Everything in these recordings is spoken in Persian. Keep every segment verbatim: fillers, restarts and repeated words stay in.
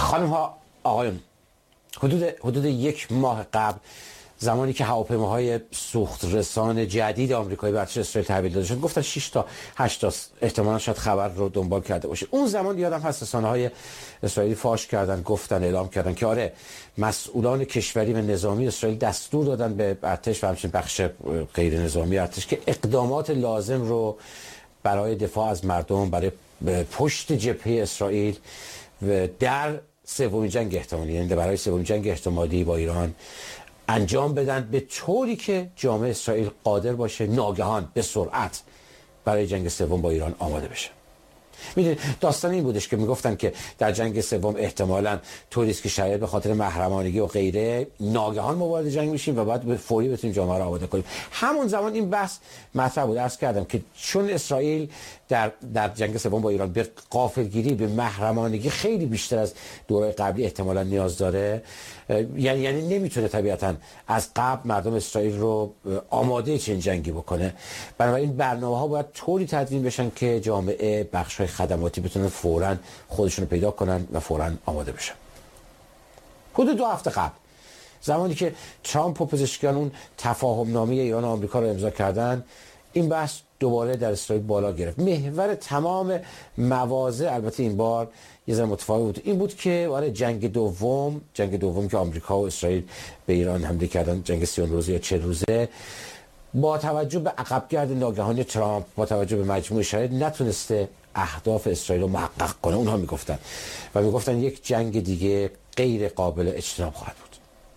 خانم ها آقایون، حدود حدود یک ماه قبل زمانی که هواپیماهای سوخت رسان جدید آمریکایی به ارتش اسرائیل تحویل داده شد، گفتن شش تا هشت تا احتمالاً شاید خبر رو دنبال کرده باشه. اون زمان یادم هست رسانه‌های اسرائیلی فاش کردن، گفتن، اعلام کردن که آره مسئولان کشوری و نظامی اسرائیل دستور دادن به ارتش و همچنین بخش غیر نظامی ارتش که اقدامات لازم رو برای دفاع از مردم، برای پشت جبهه اسرائیل و در سومین جنگ احتمالی، یعنی برای سومین جنگ احتمالی با ایران انجام بدن، به طوری که جامعه اسرائیل قادر باشه ناگهان به سرعت برای جنگ سوم با ایران آماده بشه. میدونید داستان این بودش که میگفتن که در جنگ سوم احتمالاً طوری است که شاید به خاطر محرمانگی و غیره ناگهان ما وارد جنگ میشیم و بعد به فوری بتونیم جامعه رو آماده کنیم. همون زمان این بحث مطرح بود. عرض کردم که چون اسرائیل در در جنگ سوم با ایران به غافلگیری، به محرمانگی خیلی بیشتر از دوره قبلی احتمالاً نیاز داره، یعنی یعنی نمیتونه طبیعتاً از قبل مردم اسرائیل رو آماده چنین جنگی بکنه. بنابراین برنامه‌ها باید طوری تدوین بشن که جامعه بخش‌های خدماتی بتونن فوراً خودشون رو پیدا کنن و فوراً آماده بشن. حدود دو هفته قبل زمانی که ترامپ و پزشکیان اون تفاهم نامه ایران و آمریکا رو امضا کردن، این بحث دوباره در اسرائیل بالا گرفت. محور تمام مواضع البته این بار یه ذره متفاوت بود. این بود که آره جنگ دوم، جنگ دوم که آمریکا و اسرائیل به ایران حمله کردن، جنگ سی روزه یا چهل روزه، با توجه به عقبگرد ناگهانی ترامپ، با توجه به مجموع شرایط نتونسته اهداف اسرائیل رو محقق کنه. اونها میگفتن و میگفتن یک جنگ دیگه غیر قابل اجتناب خواهد بود.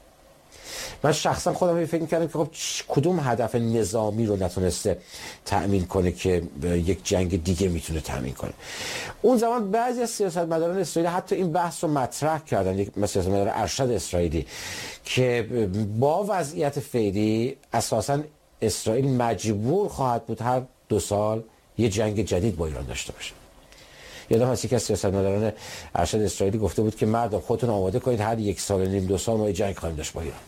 من شخصا خودم فکر می‌کردم که خب کدوم هدف نظامی رو نتونسته تأمین کنه که یک جنگ دیگه میتونه تأمین کنه. اون زمان بعضی از سیاستمداران اسرائیلی حتی این بحث رو مطرح کردن، یک سیاستمدار ارشد اسرائیلی، که با وضعیت فعلی اساساً اسرائیل مجبور خواهد بود هر دو سال یه جنگ جدید با ایران داشته باشه. یادم هست یک از سیاستمداران ارشد اسرائیلی گفته بود که مردم خودتون آماده کنید هر یک سال و نیم دو سال ما یه جنگ خواهیم داشت با ایران.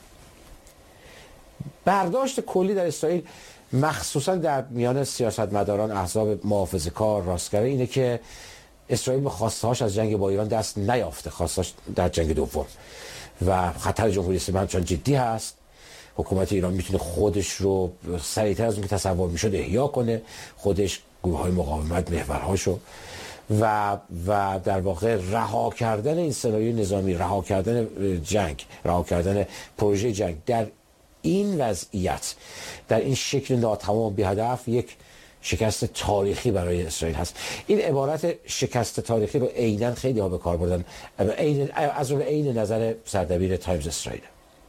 برداشت کلی در اسرائیل مخصوصا در میان سیاستمداران احزاب محافظه‌کار راستگرا اینه که اسرائیل به خواسته‌هاش از جنگ با ایران دست نیافته، خواسته‌اش در جنگ دوم، و خطر جمهوری اسلامی همچنان جدی هست. حکومت ایران میتونه خودش رو سریعتر از اون که تصور میشد احیا کنه، خودش گروه‌های مقاومت محورهاشو، و و در واقع رها کردن این سناریوی نظامی، رها کردن جنگ، رها کردن پروژه جنگ در این وضعیت، در این شکل ناتمام بی هدف، یک شکست تاریخی برای اسرائیل هست. این عبارت شکست تاریخی رو عیناً خیلی ها به کار بردن، از اون عین نظر سردبیر تایمز اسرائیل.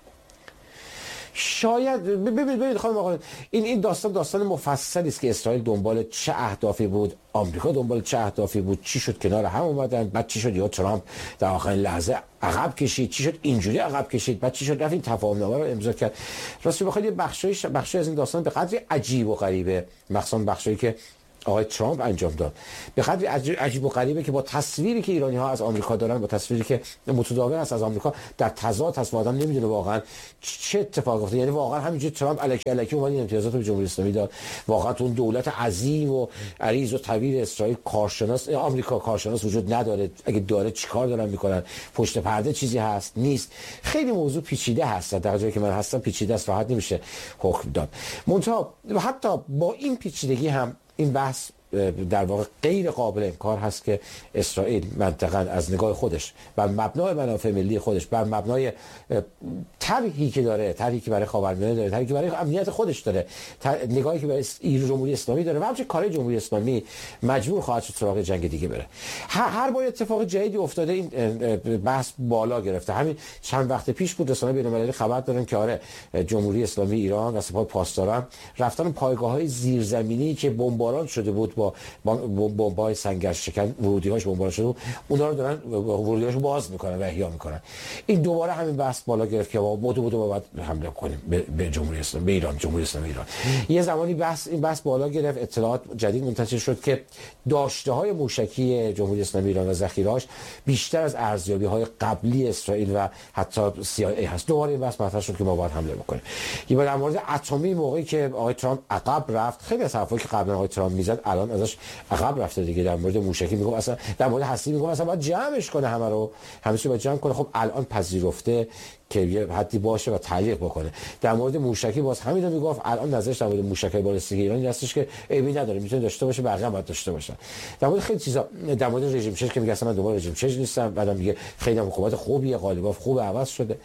شاید ببینید ببینید خانم آقایون، این این داستان داستان مفصلی است که اسرائیل دنبال چه اهدافی بود، آمریکا دنبال چه اهدافی بود، چی شد کنار هم اومدن، بعد چی شد یا ترامپ در آخرین لحظه عقب کشید، چی شد اینجوری عقب کشید، بعد چی شد رفت این تفاهم‌نامه رو امضا کرد. راستی بخواید یه بخشی بخشی از این داستان به قدری عجیب و غریبه، مخصوصا بخشی که آقای ترامپ انجام داد، به قدری عجیب و غریبه که با تصویری که ایرانی ها از آمریکا دارن، با تصویری که متداول است از آمریکا، در تضاد هست و آدم نمیدونه واقعا چه اتفاقی افتاد. یعنی واقعا همینجوری ترامپ الکی الکی اومد این امتیازات به جمهوری اسلامی داد. واقعا تو اون دولت عظیم و عریض و طویل اسرائیل کارشناس آمریکا کارشناس وجود نداره؟ اگه داره چیکار دارن میکنن؟ پشت پرده چیزی هست نیست؟ خیلی موضوع پیچیده هست. در جایی که من هستم پیچیده است، راحت نمیشه حکم داد. منتها حتی با این پیچیدگی هم این بحث در واقع غیر قابل انکار هست که اسرائیل منطقاً از نگاه خودش بر مبنای منافع ملی خودش، بر مبنای طرحی که داره، طرحی که برای خاورمیانه داره، طرحی که برای امنیت خودش داره، نگاهی که برای جمهوری اسلامی داره و همچنین کارهای جمهوری اسلامی، مجبور خواهد شد سراغ جنگ دیگه بره. هر بار اتفاق جدیدی افتاده این بحث بالا گرفته. همین چند وقت پیش بود رسانه‌های بین‌المللی خبر دادن که آره جمهوری اسلامی ایران و سپاه پاسداران رفتن پایگاه‌های زیرزمینی که بمباران شده بود با بمب‌های سنگر شکن، ورودی‌هاش بمباران شده، اونا رو دارن ورودی‌هاشو باز میکنن و احیا میکنن. این دوباره همین بحث بالا گرفت که با بودو بودو باید حمله کنیم به, به جمهوری اسلامی، به ایران، جمهوری اسلامی ایران. یه زمانی بحث این بحث بالا گرفت، اطلاعات جدید منتشر شد که داشته‌های موشکی جمهوری اسلامی ایران و ذخیره‌اش بیشتر از ارزیابی‌های قبلی اسرائیل و حتی سی آی ای هست. دوباره این بحث مطرح شد که ما باید حمله بکنیم. یه در مورد اتمی، موقعی که آقای ترامپ عقب رفت، خیلی از حرفایی که قبلا آقای ترامپ میزد الان ازش عقب رفته دیگه. در مورد موشکی میگم اصلا، در مورد هستی میگم اصلا باید جمعش کنه، همه رو همه چی باید جمع کنه. خب الان پذیرفته که یه حدی باشه و تعلیق بکنه. در مورد موشکی باز همین رو میگفت، الان نظرش در مورد موشکی بالستیک ایرانی هستش که عیبی نداره، میتونه داشته باشه، بقیه هم باید داشته باشن. در مورد خیلی چیزا، در مورد رژیم چش که میگه اصلا من دوباره رژیم چش نیستم، بعدم میگه خیلی هم حکومت خوبیه، قالیباف خوب عوض شده.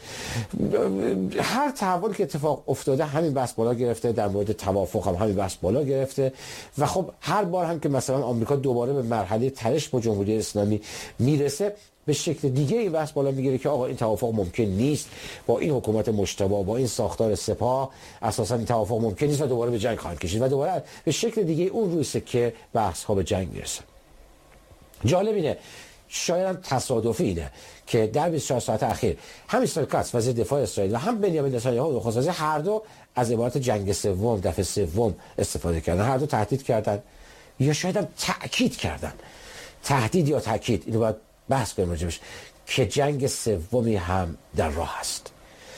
هر تحولی که اتفاق افتاده همین بحث بالا گرفته، در مورد توافق هم همین بحث بالا گرفته و خب هر بار هم که مثلا آمریکا دوباره به مرحله ترش با جمهوری اسلامی میرسه، به شکل دیگه این بحث بالا میگیره که آقا این توافق ممکن نیست، با این حکومت مجتبی، با این ساختار سپاه اساسا این توافق ممکن نیست و دوباره به جنگ خواهند کشید و دوباره به شکل دیگه اون روی سکه بحث ها به جنگ میرسه. جالب اینه، شاید تصادفی اینه که در بیست و چهار ساعت اخیر هم اسرائیل کاتس وزیر دفاع اسرائیل و هم بنیامین نتانیاهو نخست وزیر هر دو از عبارت جنگ سوم، دفعه سوم استفاده کردن. هر دو تهدید کردن یا شاید هم تاکید کردن، تهدید یا تاکید، اینو باید بحث کنیم راجبش، که جنگ سومی هم در راه است.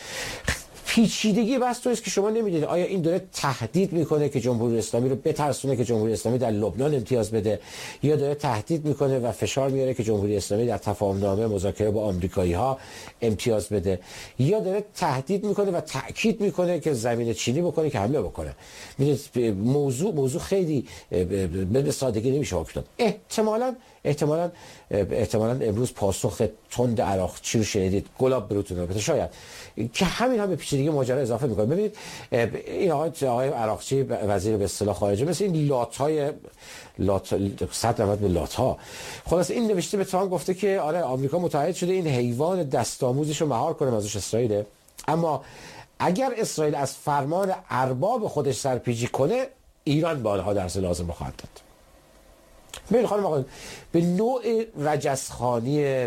پیچیدگی بحث تو است که شما نمیدونید آیا این داره تهدید میکنه که جمهوری اسلامی رو بترسونه که جمهوری اسلامی در لبنان امتیاز بده، یا داره تهدید میکنه و فشار میاره که جمهوری اسلامی در تفاهمنامه مذاکره با آمریکایی ها امتیاز بده، یا داره تهدید میکنه و تاکید میکنه که زمین چینی بکنه که حمله بکنه. میدونید موضوع موضوع خیلی به سادگی نمیشه حکم داد. احتمالاً احتمالاً احتمالاً امروز پاسخ تند عراقچی رو شنیدید، گلاب بروتون رو شاید که همین هم به پیچیدگی ماجرا اضافه میکنه. ببینید این آقای آقای عراقچی وزیر به اصطلاح خارجه مثل این لات‌های لات صد نود به لات‌ها، خلاص این نوشته به تهران گفته که آره آمریکا متعهد شده این حیوان دستآموزش رو مهار کنه ازش اسرائیل، اما اگر اسرائیل از فرمان ارباب خودش سرپیچی کنه ایران به آنها درس لازم خواهد داد. ببین خانم آقایون، به نوع رجزخانی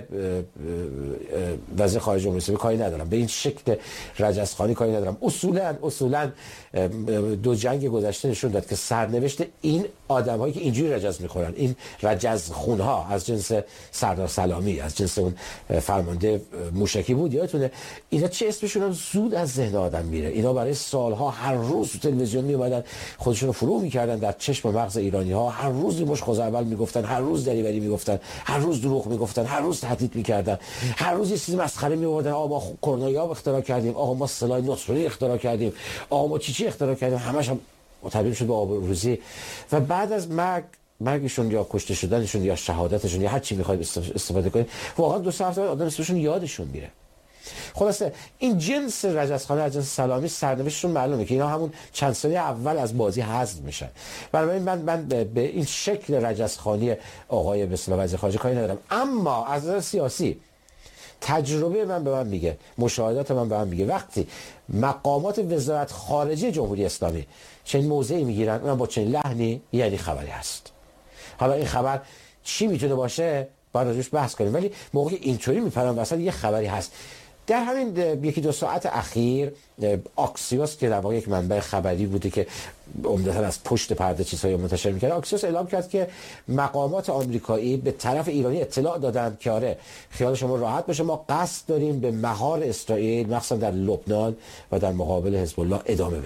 وزیر خارجه جمهوری اسلامی کاری ندارم، به این شکل رجزخانی کاری ندارم. اصولا اصولا دو جنگ گذشته نشون داد که سرنوشت این آدم‌هایی که اینجوری رجز می‌خورن، این رجزخون‌ها از جنس سردار سلامی، از جنس اون فرمانده موشکی بود، یادتونه اینا چه اسمشون هم زود از ذهن آدم میره. اینا برای سالها هر روز تو تلویزیون میومدن خودشون رو فرو می‌کردن در چشم و مغز ایرانی‌ها، هر روز مش خوزعبل میگفتن، هر روز دریوری میگفتن، هر روز دروغ میگفتن، هر روز تهدید میکردن، هر روز یه چیزی مسخره میآوردن. آقا ما کرنایاب اختراع کردیم، آقا ما سلاح نصری اختراع کردیم، آقا ما چی چی اختراع کردیم، همش هم تبدیل شد به آبروریزی. و بعد از مرگ مرگشون یا کشته شدنشون یا شهادتشون یا هر چی میخواید استفاده کنید، واقعا دو سه هفته آدم اسمشون یادشون میره. خلاصه این جنس رجزخانه از جنس سلامی سرنوشتشون معلومه که اینا همون چند ساله اول از بازی حذف میشن. بنابراین من من به این شکل رجزخانی آقای به اصطلاح وزیر خارجه کاری ندارم، اما از نظر سیاسی تجربه من به من میگه، مشاهدات من به من میگه وقتی مقامات وزارت خارجه جمهوری اسلامی چنین موضعی میگیرن، اونم با چنین لحنی، یعنی خبری هست. حالا این خبر چی میتونه باشه باید راجعش بحث کنیم، ولی موقعی اینطوری میپرن وسط یه خبری هست. در همین یکی دو ساعت اخیر آکسیوس که در واقع یک منبع خبری بوده که عمدتاً از پشت پرده چیزهای منتشر می‌کرد، آکسیوس اعلام کرد که مقامات آمریکایی به طرف ایرانی اطلاع دادند که آره خیال شما راحت باشه، ما قصد داریم به مهار اسرائیل مخصوصا در لبنان و در مقابل حزب الله ادامه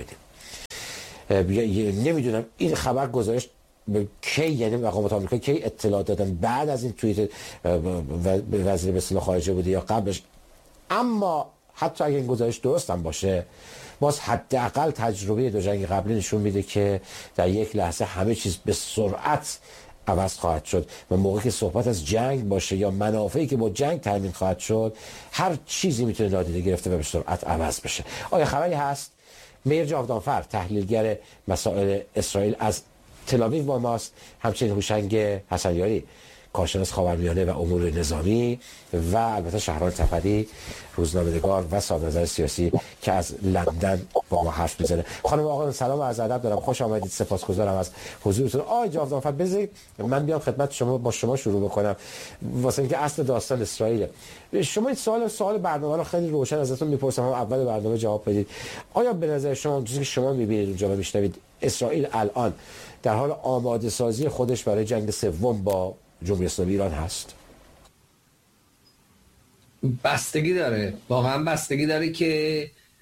بدیم. نمیدونم این خبر گزارش کی، یعنی مقامات آمریکایی کی اطلاع دادن، بعد از این توییت وزیر به اصطلاح خارجه بوده یا قبلش؟ اما حتی اگه این گزارش درست هم باشه، باز حداقل تجربه دو جنگ قبلی نشون میده که در یک لحظه همه چیز به سرعت عوض خواهد شد و موقعی که صحبت از جنگ باشه یا منافعی که با جنگ تامین خواهد شد، هر چیزی میتونه نادیده گرفته و به سرعت عوض بشه. آیا خبری هست؟ میر جاودانفر تحلیلگر مسائل اسرائیل از تل‌آویو با ماست، همچنین هوشنگ حسنیاری کارشناس خاورمیانه و امور نظامی و البته شهرام تفری روزنامه‌نگار و صاحب نظر سیاسی که از لندن با ما حرف میزنه. خانم آقایان سلام و عرض ادب دارم، خوش آمدید، سپاسگزارم از حضورتون. آقای جاودانفر بذارید من بیام خدمت شما با شما شروع بکنم واسه اینکه اصل داستان اسرائیل. شما این سوال سوال برنامه رو خیلی روشن ازتون میپرسم، هم اول برنامه جواب بدید. آیا به نظر شما چیزی که شما میبینید اونجا و میشنوید، اسرائیل الان در حال آماده سازی خودش برای جنگ سوم با جمهوری اسلامی ایران هست؟ بستگی داره، واقعا بستگی داره که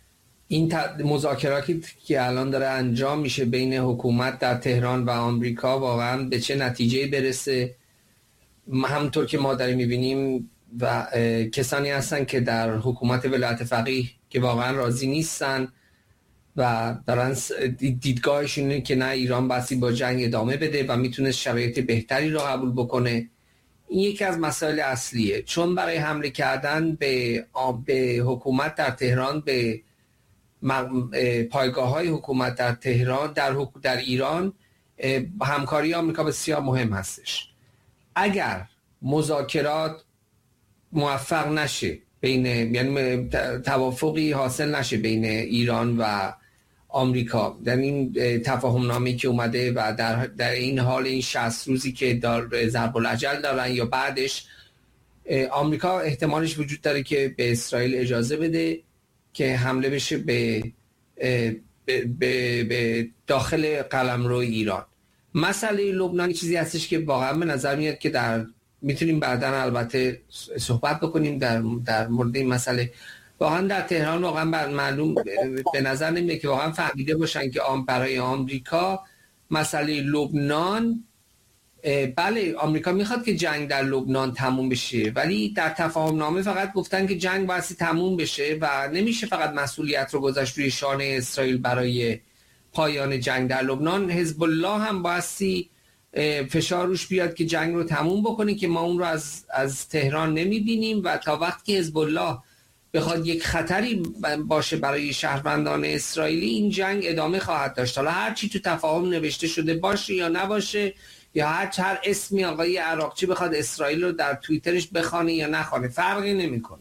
این مذاکراتی که الان داره انجام میشه بین حکومت در تهران و آمریکا واقعا به چه نتیجه برسه. همونطور که ما داریم میبینیم و کسانی هستن که در حکومت ولایت فقیه که واقعا راضی نیستن و دارن دیدگاهشون اینه که نه، ایران باید با جنگ ادامه بده و میتونه شرایط بهتری رو قبول بکنه. این یکی از مسائل اصلیه، چون برای حمله کردن به به حکومت در تهران، به پایگاه‌های حکومت در تهران در در ایران، همکاری آمریکا بسیار مهم هستش. اگر مذاکرات موفق نشه بین، یعنی توافقی حاصل نشه بین ایران و آمریکا، در این تفاهم نامه‌ای که اومده و در در این حال این شصت روزی که دار ضرب الاجل دارن یا بعدش، آمریکا احتمالش وجود داره که به اسرائیل اجازه بده که حمله بشه به به, به, به داخل قلمرو ایران. مسئله لبنان چیزی هستش که واقعا به نظر میاد که در میتونیم بعداً البته صحبت بکنیم در در مورد این مسئله. واقعا در تهران واقعا معلوم به نظر نمیاد که واقعا فهمیده باشن که آم برای آمریکا مسئله لبنان، بله آمریکا میخواد که جنگ در لبنان تموم بشه، ولی در تفاهم نامه فقط گفتن که جنگ باید تموم بشه و نمیشه فقط مسئولیت رو گذاشت روی شانه اسرائیل برای پایان جنگ در لبنان. حزب الله هم بایستی فشار روش بیاد که جنگ رو تموم بکنه که ما اون رو از از تهران نمیبینیم و تا وقتی که حزب الله بخواد یک خطری باشه برای شهروندان اسرائیلی، این جنگ ادامه خواهد داشت. حالا هر چی تو تفاهم نوشته شده باشه یا نباشه، یا هر هر اسمی آقای عراقچی بخواد اسرائیل رو در توییترش بخونه یا نخونه، فرقی نمیکنه.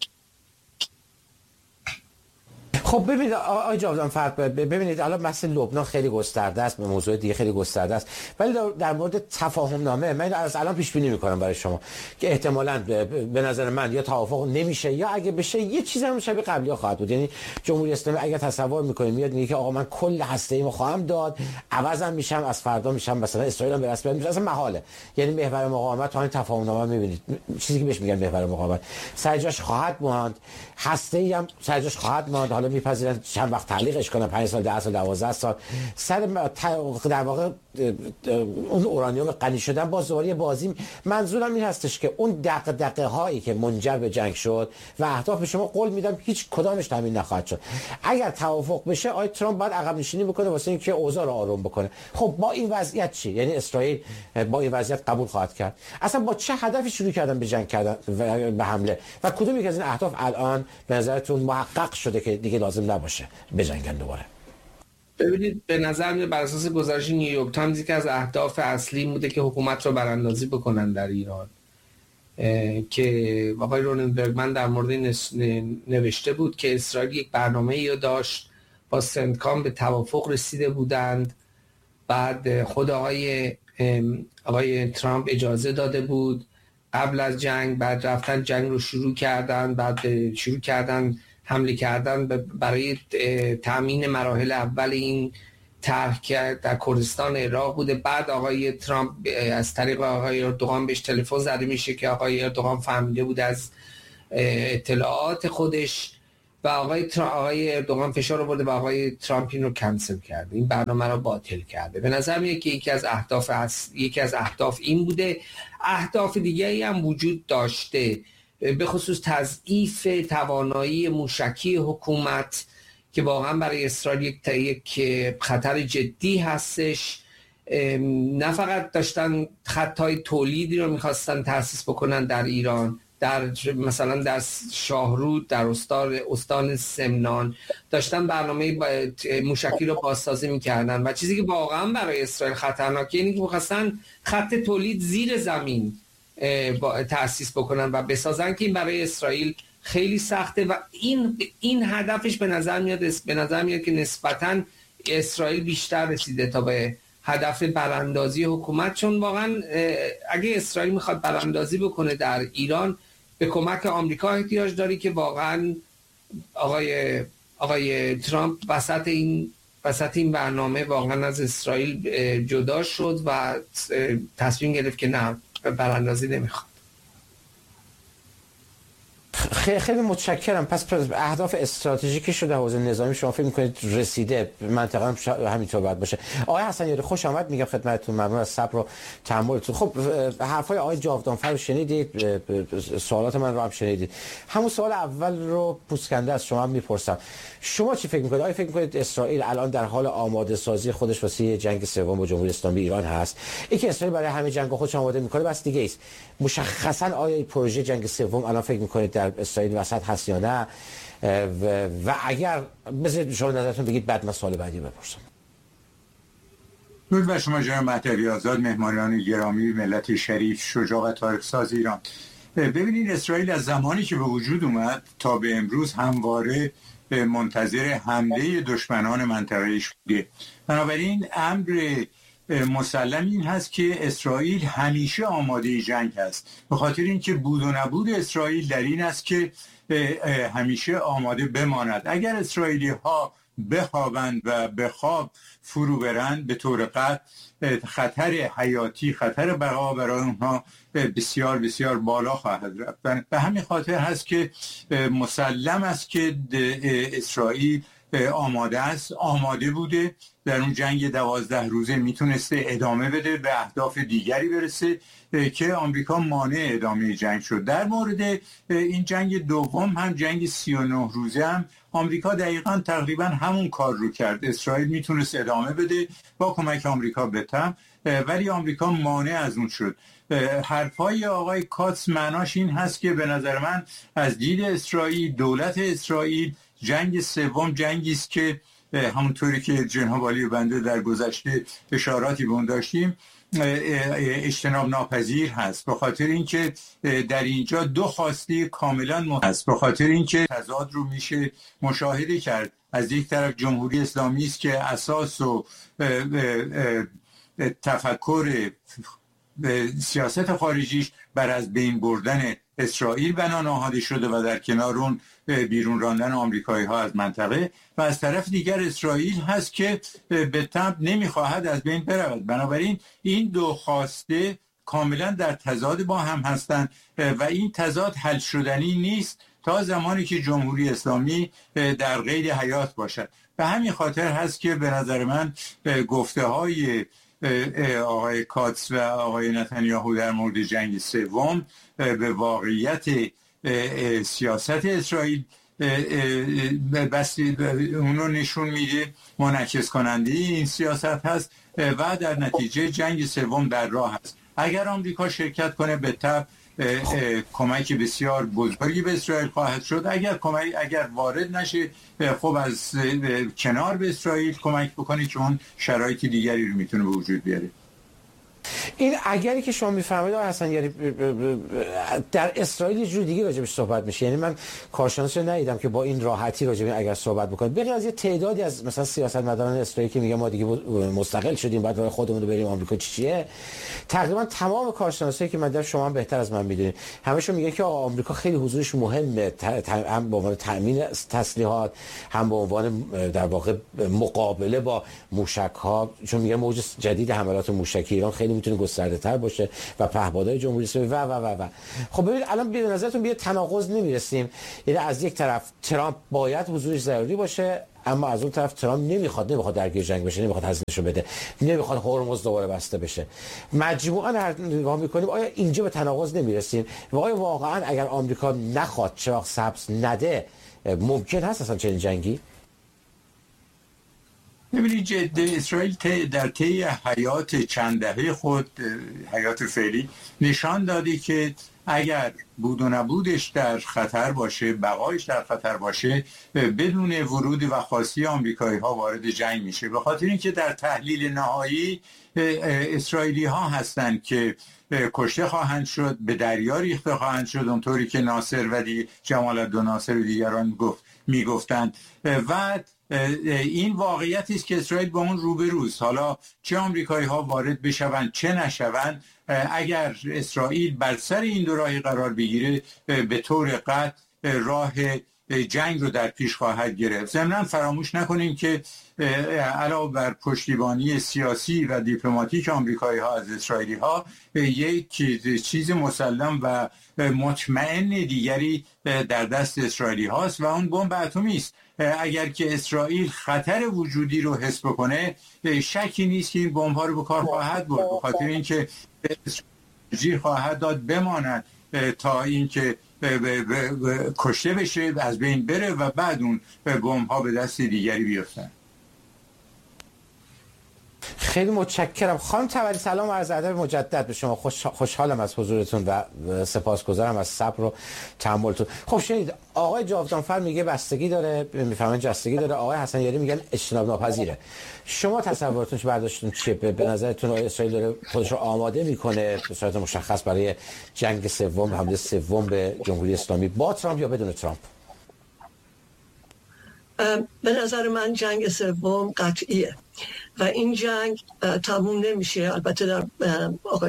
خب ببینید آقای جاویدان فرق ببینید الان مسئله لبنان خیلی گسترده است، به موضوع دیگه خیلی گسترده است، ولی در مورد تفاهم نامه من از الان پیش بینی میکنم برای شما که احتمالاً به نظر من یا توافق نمیشه یا اگه بشه یه چیزی هم شبیه قبلی‌ها خواهد بود. یعنی جمهوری اسلامی اگه تصور میکنه میاد میگه که آقا من کل هسته‌ایمو خواهم داد، عوضم میشم از فردا میشم مثلا اسرائیل به رسمیت میشه، اصلا محاله. یعنی محور مقاومت تا این تفاهم نامه میبینید چیزی که بهش میگن محور مقاومت سرجاش خواهد ماند، هسته‌ای هم سرجاش خواهد ماند. حالا میپذیرن چند وقت تعلیقش کنن، پنج سال ده سال دوازده سال سر در واقع اون اورانیوم غنی شدن باز دوباره بازی. منظورم این هستش که اون دغدغه هایی که منجر به جنگ شد و اهداف به شما قول میدم هیچ کدامش تامین نخواهد شد. اگر توافق بشه آقای ترامپ باید عقب نشینی بکنه واسه اینکه اوضاع رو آروم بکنه. خب با این وضعیت چی؟ یعنی اسرائیل با این وضعیت قبول خواهد کرد؟ اصلا با چه هدفی شروع کردن به جنگ کردن و به حمله و کدوم یک از این اهداف الان به نظرتون محقق شده که دیگه لازم نباشه بجنگن دوباره؟ ببینید به نظر میاد بر اساس گزارش نیویورک تایمز که از اهداف اصلی بوده که حکومت رو براندازی بکنن در ایران، که آقای روننبرگمن در مورد نوشته بود که اسرائیل یک برنامه‌ای رو داشت، با سنتکام به توافق رسیده بودند، بعد خود آقای آقای ترامپ اجازه داده بود قبل از جنگ، بعد رفتن جنگ رو شروع کردن، بعد شروع کردن حمله کردن برای تامین مراحل اول این طرح که در کردستان عراق بوده. بعد آقای ترامپ از طریق آقای اردوغان بهش تلفن زده میشه که آقای اردوغان فهمیده بود از اطلاعات خودش و آقای ترامپ آقای اردوغان فشار آورده و آقای ترامپ این رو کنسل کرده، این برنامه رو باطل کرده. به نظر میاد که یکی از اهداف یکی از اهداف این بوده. اهداف دیگه‌ای هم وجود داشته، به خصوص تضعیف توانایی موشکی حکومت که واقعا برای اسرائیل یک خطر جدی هستش. نه فقط داشتن خطای تولیدی رو میخواستن تأسیس بکنن در ایران، در مثلا در شاهرود در استان استان سمنان داشتن برنامه موشکی رو بازسازی میکردن و چیزی که واقعا برای اسرائیل خطرناکه اینه که میخواستن خط تولید زیر زمین تأسیس بکنن و بسازن که این برای اسرائیل خیلی سخته و این این هدفش به نظر میاد به نظر میاد که نسبتاً اسرائیل بیشتر رسیده تا به هدف براندازی حکومت، چون واقعا اگه اسرائیل میخواد براندازی بکنه در ایران به کمک آمریکا احتیاج داری که واقعا آقای آقای ترامپ وسط این وسط این برنامه واقعا از اسرائیل جدا شد و تصمیم گرفت که نه براندازی نمیخواد. خیلی خیلی متشکرم. پس اهداف استراتژیکی شده حوزه نظامی شما فکر می‌کنید رسیده، منطقه هم همینطور باید باشه. آقای حسنیاری خوش آمد میگم خدمتتون، ممنون از صبر و تحملتون. خب حرفای آقای جاودانفر رو شنیدید، سوالات من رو هم شنیدید. همون سوال اول رو پوسکنده از شما هم میپرسم، شما چی فکر می‌کنید؟ آیا فکر می‌کنید اسرائیل الان در حال آماده سازی خودش واسه جنگ سوم با جمهوری اسلامی ایران هست؟ اینکه اسرائیل برای همین جنگ خودش آماده می‌کنه بس دیگه است. مشخصاً آیا این پروژه جنگ سوم الان فکر می‌کنید در اسرائیل وسط هست یا نه؟ و, و اگر بذارید شما نظرتون بگید، بعد من سوال بعدی بپرسم. درود بر شما جناب مطلبی آزاد، مهمانان گرامی، ملت شریف، شجاع و تاریخ ساز ایران. ببینید اسرائیل از زمانی که به وجود اومد تا به امروز همواره منتظر حمله دشمنان منطقه‌ایش بوده. بنابراین امر مسلم این هست که اسرائیل همیشه آماده جنگ است، به خاطر اینکه بود و نبود اسرائیل در این است که همیشه آماده بماند. اگر اسرائیلی ها بخوابند و به خواب فرو برند، به طور قطع خطر حیاتی، خطر بقا برای اونها بسیار بسیار بالا خواهد رفت. به همین خاطر هست که مسلم است که اسرائیل آماده است، آماده بوده، در اون جنگ دوازده روزه میتونسته ادامه بده، به اهداف دیگری برسه که آمریکا مانع ادامه جنگ شد. در مورد این جنگ دوم هم، جنگ سی و نه روزه هم، آمریکا دقیقاً تقریباً همون کار رو کرد. اسرائیل میتونست ادامه بده با کمک آمریکا بتم، ولی آمریکا مانع از اون شد. حرفای آقای کاتس معناش این هست که به نظر من از دید اسرائیل، دولت اسرائیل، جنگ سوم جنگی است که همونطوری که جناب عالی بنده در گذشته اشاراتی به اون داشتیم اجتناب ناپذیر هست، به خاطر اینکه در اینجا دو خواسته کاملا مهم است. به خاطر اینکه تضاد رو میشه مشاهده کرد. از یک طرف جمهوری اسلامی است که اساس و تفکر سیاست خارجیش بر از بین بردن اسرائیل بنا نهاده شده و در کنار اون بیرون راندن آمریکایی ها از منطقه، و از طرف دیگر اسرائیل هست که به تبع نمیخواهد از بین برود. بنابراین این دو خواسته کاملا در تضاد با هم هستند و این تضاد حل شدنی نیست تا زمانی که جمهوری اسلامی در قید حیات باشد. به همین خاطر هست که به نظر من گفته های آقای کاتس و آقای نتانیاهو در مورد جنگ سوم به واقعیت سیاست اسرائیل بس اونو نشون میده، منعکس کننده این سیاست هست و در نتیجه جنگ سوم در راه هست. اگر آمریکا شرکت کنه به تبع کمک بسیار بزرگی به اسرائیل خواهد شد. اگر کمک اگر وارد نشه، خب از کنار به اسرائیل کمک بکنه که اون شرایط دیگری رو میتونه به وجود بیاره. این اگری که شما میفرمایید آقای حسنیاری در اسرائیل یه جور دیگه راجبش صحبت میشه، یعنی من کارشناسی رو ندیدم که با این راحتی راجب اگر صحبت بکنه، بغیر از یه تعدادی از مثلا سیاستمداران اسرائیل که میگن ما دیگه مستقل شدیم بعد برای خودمون رو بریم آمریکا چی چیه، تقریبا تمام کارشناسایی که من در شما هم بهتر از من میدونید همشون میگن که آمریکا خیلی حضورش مهمه، هم به عنوان تامین تسلیحات، هم به عنوان در واقع مقابله با موشک‌ها، چون میگن موج جدید حملات موشکی ایران خیلی میتونه گسترده تر باشه و پهپادهای جمهوری اسلامی و و و و خب ببینید الان به نظرتون به تناقض نمیرسیم؟ یعنی از یک طرف ترامپ باید حضورش ضروری باشه، اما از اون طرف ترامپ نمیخواد نمیخواد درگیر جنگ بشه، نمیخواد هزینه‌شو بده، نمیخواد هرمز دوباره بسته بشه. مجموعاً هر نگاه میکنیم آیا اینجا به تناقض نمیرسیم و آیا واقعا اگر آمریکا نخواد چراغ سبز نده ممکن هست اصلا چنین جنگی؟ ببینید اسرائیل در طی حیات چند دهه خود، حیات فعلی، نشان داده که اگر بود و نبودش در خطر باشه، بقایش در خطر باشه، بدون ورود و خواسته آمریکایی ها وارد جنگ میشه. به خاطر اینکه در تحلیل نهایی اسرائیلی ها هستند که کشته خواهند شد، به دریا ریخته خواهند شد، اونطوری که ناصر و جمال عبدالله ناصر و دیگران گفت میگفتند و این واقعیتی است که اسرائیل با اون روبروست. حالا چه آمریکایی ها وارد بشوند چه نشوند، اگر اسرائیل بر سر این دو راهی قرار بگیره به طور قطع راه جنگ رو در پیش خواهد گرفت. ضمناً فراموش نکنیم که علاوه بر پشتیبانی سیاسی و دیپلماتیک آمریکایی ها از اسرائیلی ها، یک چیز مسلم و مطمئن دیگری در دست اسرائیلی هاست و اون بمب اتمی است. اگر که اسرائیل خطر وجودی رو حس بکنه، شکی نیست که این بمب ها رو به کار خواهد برد، به خاطر اینکه ترجیح خواهد داد بماند تا اینکه کشته بشه، از بین بره و بعد اون بمب ها به دست دیگری بیفتن. خیلی متشکرم خانم طبری. سلام و عرض ادب مجدد به شما. خوش خوشحالم از حضورتون و سپاسگزارم از صبر و تحملتون. خب شنید آقای جاودانفر میگه بستگی داره، میفهمن جستگی داره. آقای حسن یاری میگن اجتناب ناپذیره. شما تصورتون چه برداشتتون چیه؟ به نظرتون اسرائیل داره خودش رو آماده میکنه به صورت مشخص برای جنگ سوم، حمله سوم به جمهوری اسلامی با ترامپ یا بدون ترامپ؟ به نظر من جنگ سوم قطعیه و این جنگ تموم نمیشه. البته در آقای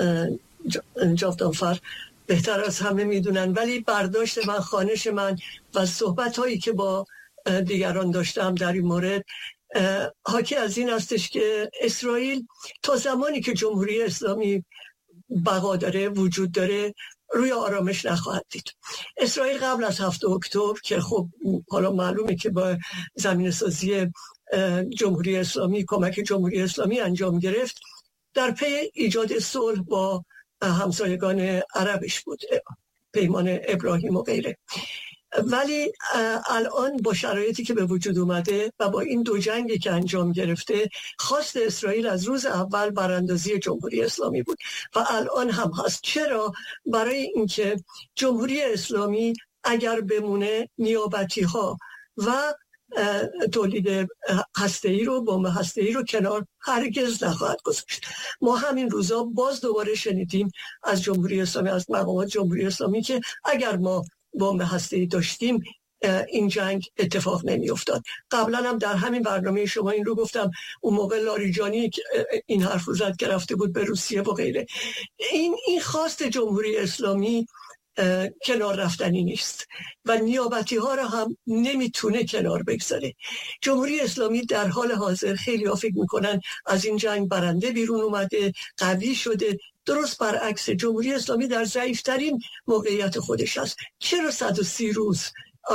جاودانفر بهتر از همه میدونن، ولی برداشت من، خوانش من و صحبت هایی که با دیگران داشتم در این مورد حاکی از این هستش که اسرائیل تا زمانی که جمهوری اسلامی بقا داره، وجود داره، روی آرامش نخواهد دید. اسرائیل قبل از هفتم اکتبر که خب حالا معلومه که با زمین سازی جمهوری اسلامی، کمک جمهوری اسلامی انجام گرفت، در پی ایجاد صلح با همسایگان عربش بود، پیمان ابراهیم و غیره. ولی الان با شرایطی که به وجود اومده و با این دو جنگی که انجام گرفته، خواست اسرائیل از روز اول براندازی جمهوری اسلامی بود و الان هم هست. چرا؟ برای اینکه جمهوری اسلامی اگر بمونه، نیابتی ها و تولید هسته‌ای رو، بمب هسته‌ای رو کنار هرگز نخواهد گذاشت. ما همین روزا باز دوباره شنیدیم از جمهوری اسلامی، از مقامات جمهوری اسلامی که اگر ما بمب هسته‌ای داشتیم این جنگ اتفاق نمی افتاد. قبلا هم در همین برنامه شما این رو گفتم، اون موقع لاریجانی این حرف رو زد که رفته بود به روسیه و غیره. این این خواست جمهوری اسلامی کنار رفتنی نیست و نیابتی ها رو هم نمیتونه کنار بگذاره. جمهوری اسلامی در حال حاضر خیلی ها فکر میکنن از این جنگ برنده بیرون اومده، قوی شده. درست برعکس، جمهوری اسلامی در ضعیفترین موقعیت خودش است. چرا صد و سی روز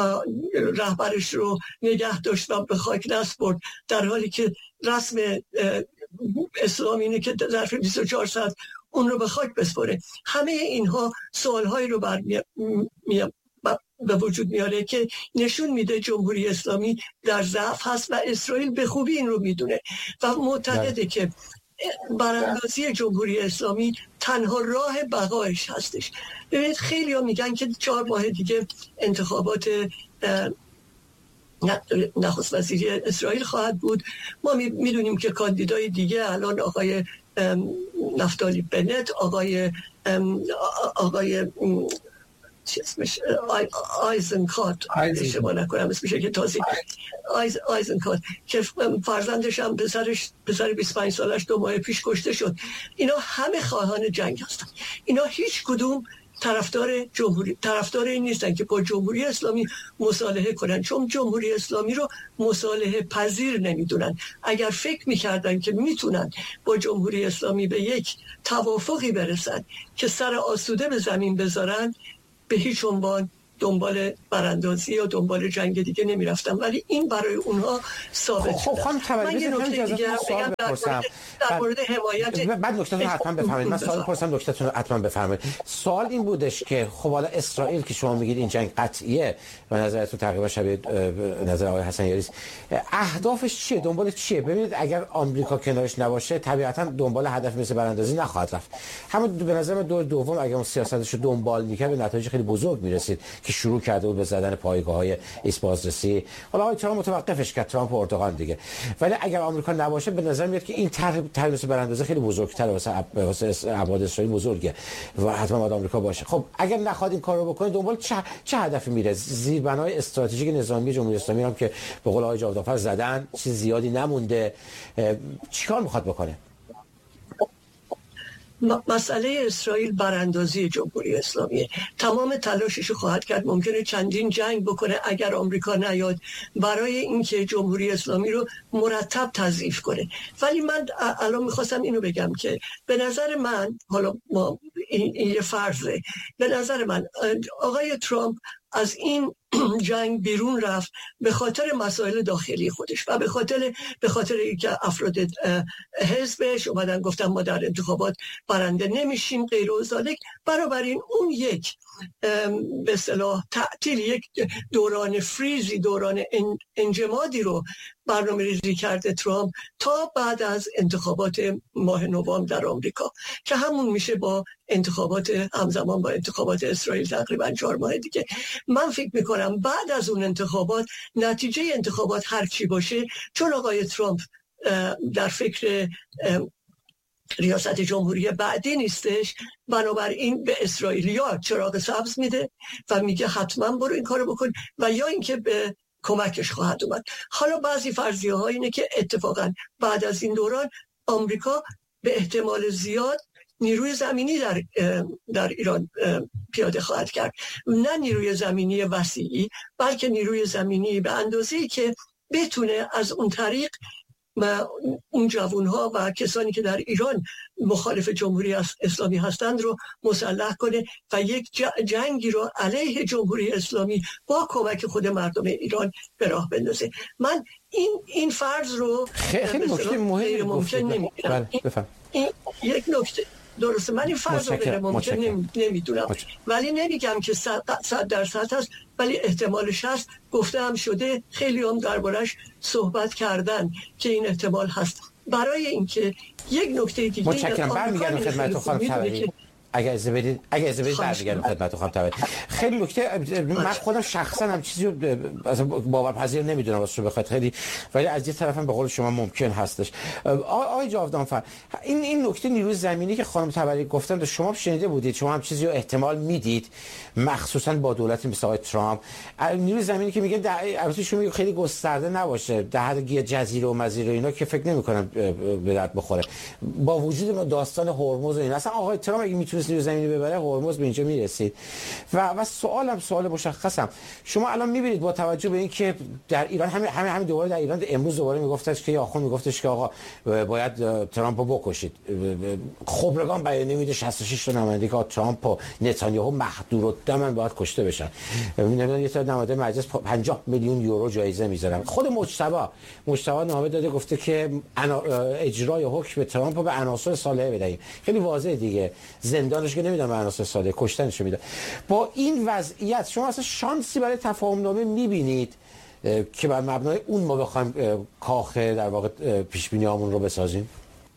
رهبرش رو نگه داشت و به خاک نسپرد، در حالی که رسم اسلامی اینه که ظرف بیست و چهار ساعت اون رو به خاک بسپره؟ همه اینها سوالهایی رو بر می... می... به وجود میاره که نشون میده جمهوری اسلامی در ضعف هست و اسرائیل به خوبی این رو میدونه و معتقده که براندازی جمهوری اسلامی تنها راه بقایش هستش. ببینید خیلی ها میگن که چهار ماه دیگه انتخابات نخست وزیری اسرائیل خواهد بود. ما میدونیم که کاندیدای دیگه الان آقای نفتالی بنت، آقای آقای چی اسمش آیزنکات، اشتباه نکنم اسمش که تازه آیز آیزنکات که فرزندش هم پسرش پسر بیست و پنج سالش دو ماه پیش کشته شد. اینا همه خواهان جنگ هستن. اینا هیچ کدوم طرفدار جمهوری طرفدار این نیستن که با جمهوری اسلامی مصالحه کنن، چون جمهوری اسلامی رو مصالحه پذیر نمیدونن. اگر فکر میکردن که میتونن با جمهوری اسلامی به یک توافقی برسن که سر آسوده به زمین بذارن، به هیچ عنوان دنبال براندازی یا دنبال جنگ دیگه نمیرفتن. ولی این برای اونها ثابت شده. خب خانم من یه نکته دیگه سوال بپرسم در مورد حمایت بعد نکته‌تون رو حتما بفرمایید. من سوال پرسم، نکته‌تون رو حتما بفرمایید. سوال این بودش که خب حالا اسرائیل که شما میگید این جنگ قطعیه و نظرتون تقریبا شبیه نظر آقای حسن یاری است، اهدافش چیه؟ دنبال چیه؟ ببینید اگر آمریکا کنارش نباشه طبیعتا دنبال هدف مثل براندازی نخواهد رفت. همون به نظر من دور دوم اگه اون سیاستش رو دنبال می‌کرد به نتایج خیلی بزرگ می‌رسید که شروع کرده بود به زدن پایگاه‌های ایست بازرسی. حالا آقای ترامپ متوقفش کرد، ترامپ و اردوغان دیگه. ولی اگر آمریکا نباشه به نظر میاد که این طرح طرح مثل براندازی خیلی بزرگتره، واسه واسه ابعاد اسرائیل بزرگه و حتما باید آمریکا باشه. خب اگر نخواد این کارو بکنه دنبال چه چه هدفی میره؟ زیربنای استراتژیک نظامی جمهوری اسلامی هم که به قول آقای جاودانفر زدن، چیز زیادی نمونده، چیکار میخواد بکنه؟ مسئله اسرائیل براندازی جمهوری اسلامیه. تمام تلاشش خواهد کرد، ممکنه چندین جنگ بکنه اگر آمریکا نیاد برای اینکه جمهوری اسلامی رو مرتب تضعیف کنه. ولی من الان میخواستم اینو بگم که به نظر من، حالا ما این, این یه فرضه، به نظر من آقای ترامپ از این جنگ بیرون رفت به خاطر مسائل داخلی خودش و به خاطر به خاطر اینکه افراد حزبش اومدن گفتن ما در انتخابات برنده نمیشیم غیر و ذالک. بنابراین اون یک به اصطلاح تعطیل، یک دوران فریزی، دوران انجمادی رو برنامه ریزی کرده ترامپ تا بعد از انتخابات ماه نوامبر در آمریکا که همون میشه با انتخابات همزمان با انتخابات اسرائیل تقریبا چهار ماه دیگه. من فکر میکنم بعد از اون انتخابات، نتیجه انتخابات هر چی باشه، چون آقای ترامپ در فکر ریاست جمهوری بعدی نیستش، بنابراین به اسرائیلیا چراغ سبز میده و میگه حتما برو این کارو بکن، و یا اینکه به کمکش خواهد اومد. حالا بعضی فرضیه ها اینه که اتفاقا بعد از این دوران آمریکا به احتمال زیاد نیروی زمینی در در ایران پیاده خواهد کرد، نه نیروی زمینی وسیعی بلکه نیروی زمینی به اندازه‌ای که بتونه از اون طریق و اون جوانها و کسانی که در ایران مخالف جمهوری اسلامی هستند رو مسلح کنه و یک جنگی رو علیه جمهوری اسلامی با کمک خود مردم ایران به راه بندازه. من این این فرض رو خیلی نکته مهمی ممکن نمی‌دونم. این یک نکته درسته، من این فرض رو غیر ممکن نمیدونم، ولی نمیگم که صد درصد هست، ولی احتمالش هست. گفته هم شده، خیلی هم دربارش صحبت کردن که این احتمال هست. برای اینکه یک نکته دیگه متشکرم، برمیگردم خدمت خانم طبری. اگه اجازه بدید اگه اجازه بدید برمیگردم خدمت خانم طبری. خیلی نکته، من خودم شخصا هم چیزی رو باورپذیر نمیدونم واسه بخاطر خیلی، ولی از یه طرفم به قول شما ممکن هستش. آقای جاودانفر، این این نکته نیروی زمینی که خانم طبری گفتن شما شنیده بودید؟ شما هم چیزی رو احتمال میدید مخصوصا با دولت مثل آقای ترامپ نیروی زمینی که میگه البته شما میگه خیلی گسترده نباشه، در حد جزیره و مزیره اینا که فکر نمی‌کنم به درد بخوره، با وجود داستان هرمز و این اصلا آقای ترامپ اگه میتونست نیروی زمینی ببره هرمز به اینجا میرسید. و و سوالم سوال مشخصم، شما الان میبینید با توجه به اینکه در ایران همین همین همین دوباره در ایران امروز دوباره میگفتش که آخوند میگفتش که آقا باید ترامپ رو بکشید، خبرگان بیانیه میده شصت و شش تا نماینده که ترامپ و نتانیاهو محدودالدم باید کشته بشن، نمیدونم یه تا نماینده مجلس پنجاه میلیون یورو جایزه میذارن. خود مجتبی مجتبی نامه داده گفته که اجرای حکم ترامپ رو به عناصر صالحه بدهیم. خیلی واضحه دیگه، زندانش که نمیدونم به عناصر صالحه، کشتنش میده. با این وضعیت شما اصلا شانسی برای تفاهم نامه میبینید که بر مبنای اون ما بخوایم کاخ در واقع پیش بینیامون رو بسازیم؟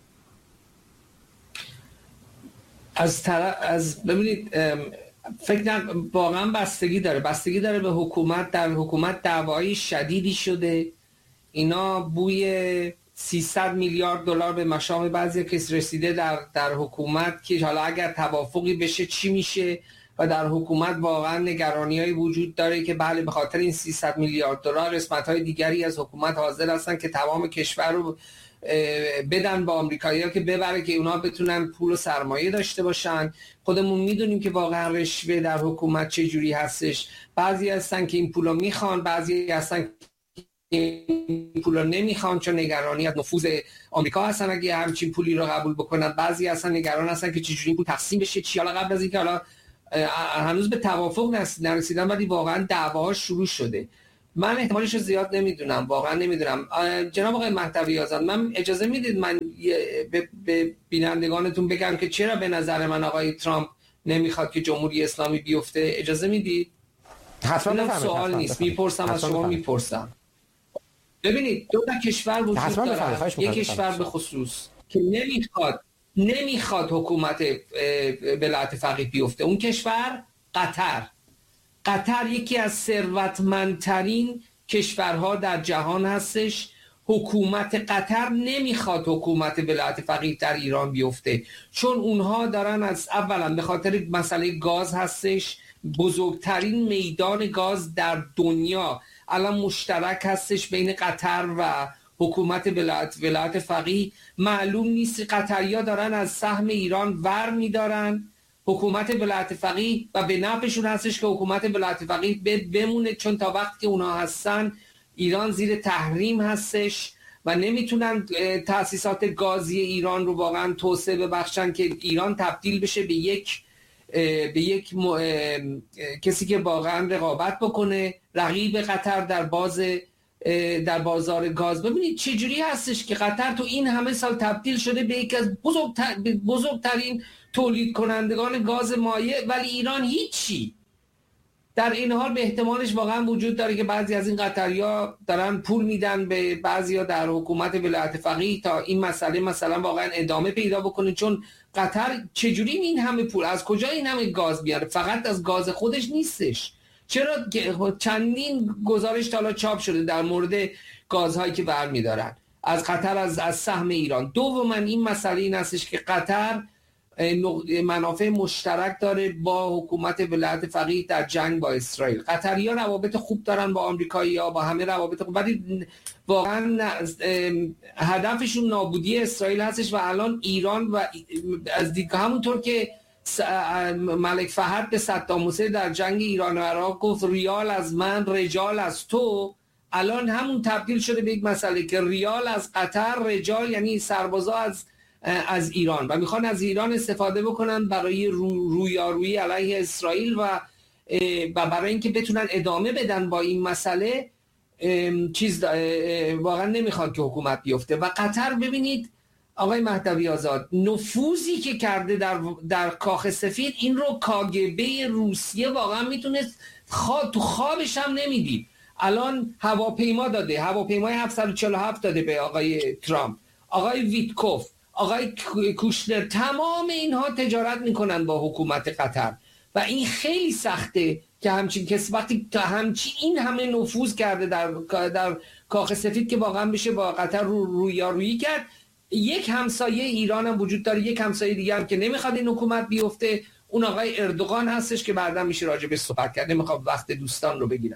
از طرف از ببینید فکر کنم واقعا بستگی داره بستگی داره به حکومت. در حکومت دعوایی شدیدی شده، اینا بوی سیصد میلیارد دلار به مشام بعضی کس رسیده در در حکومت که حالا اگر توافقی بشه چی میشه، و در حکومت واقعا نگرانی‌های وجود داره که بله به خاطر این سیصد میلیارد دلار قسمت‌های دیگری از حکومت حاضر هستن که تمام کشور رو بدن با آمریکایی‌ها که ببره که اونا بتونن پول و سرمایه داشته باشن. خودمون میدونیم که واقعا رشوه در حکومت چه جوری هستش، بعضی هستن که این پولو میخوان، بعضی هستن این پولا نمیخوان چون نگرانی از نفوذ آمریکا هستن اگه همچین پولی رو قبول بکنن، بعضی هستن نگران هستن که چجوری این پول تقسیم بشه چی. حالا قبل از اینکه حالا هنوز به توافق نرسیدن ولی واقعا دعواها شروع شده. من احتمالش رو زیاد نمیدونم، واقعا نمیدونم. جناب آقای مهدوی آزاد، من اجازه میدید من به بینندگانتون بگم که چرا به نظر من آقای ترامپ نمیخواد که جمهوری اسلامی بیفته؟ اجازه میدید؟ حتما. سوال نیست، میپرسم از شما، میپرسم. ببینید دو تا کشور وجود داره، یک کشور به خصوص که نمیخواد نمیخواد حکومت ولایت فقیه بیفته، اون کشور قطر. قطر یکی از ثروتمندترین کشورها در جهان هستش. حکومت قطر نمیخواد حکومت ولایت فقیه در ایران بیفته، چون اونها دارن از اولا به خاطر مسئله گاز هستش، بزرگترین میدان گاز در دنیا الان مشترک هستش بین قطر و حکومت ولایت ولایت فقیه. معلوم نیست قطریا دارن از سهم ایران ور میدارن حکومت ولایت فقیه و به نفعشون هستش که حکومت ولایت فقیه بمونه، چون تا وقتی که اونا هستن ایران زیر تحریم هستش و نمیتونن تأسیسات گازی ایران رو واقعا توسعه ببخشن که ایران تبدیل بشه به یک به یک م... کسی که واقعا رقابت بکنه، رقیب قطر در باز در بازار گاز. ببینید چجوری هستش که قطر تو این همه سال تبدیل شده به یکی از بزرگتر... بزرگترین تولید کنندگان گاز مایع، ولی ایران هیچی. در این حال به احتمالش واقعا وجود داره که بعضی از این قطریا دارن پول میدن به بعضیا در حکومت ولایت فقیه تا این مسئله مثلا واقعا ادامه پیدا بکنه، چون قطر چجوری این همه پول، از کجا این همه گاز بیاره؟ فقط از گاز خودش نیستش. چرا چندین گزارش تا حالا چاپ شده در مورد گازهایی که برمیدارن از قطر، از از سهم ایران. دوما این مسئله این هستش که قطر منافع مشترک داره با حکومت ولایت فقیه در جنگ با اسرائیل. قطری‌ها روابط خوب دارن با آمریکایی‌ها، با همه روابط خوب، ولی واقعا هدفشون نابودی اسرائیل هستش و الان ایران و از دیگه همونطور که ملک فهد به صدام حسین در جنگ ایران و عراق گفت ریال از من رجال از تو، الان همون تبدیل شده به یک مسئله که ریال از قطر، رجال یعنی سربازا از از ایران، و میخوان از ایران استفاده بکنن برای رو رویارویی علیه اسرائیل و و برای اینکه بتونن ادامه بدن با این مسئله. چیز واقعا نمیخواد که حکومت بیفته. و قطر ببینید آقای مهدوی آزاد نفوذی که کرده در در کاخ سفید، این رو کاگبه روسیه واقعا میتونست خواب تو خوابش هم نمیدید. الان هواپیما داده، هواپیمای هفتصد و چهل و هفت داده به آقای ترامپ، آقای ویتکوف، آقای کوشنر، تمام اینها تجارت میکنن با حکومت قطر و این خیلی سخته که همچین کسی وقتی که همچین این همه نفوذ کرده در در کاخ سفید که واقعا بشه با قطر رو رویارویی کرد. یک همسایه ایران هم وجود داره، یک همسایه دیگه هم که نمیخواد این حکومت بیفته، اون آقای اردوغان هستش که بعدا میشه راجع به صحبت کرد. نمیخوام وقت دوستان رو بگیرم.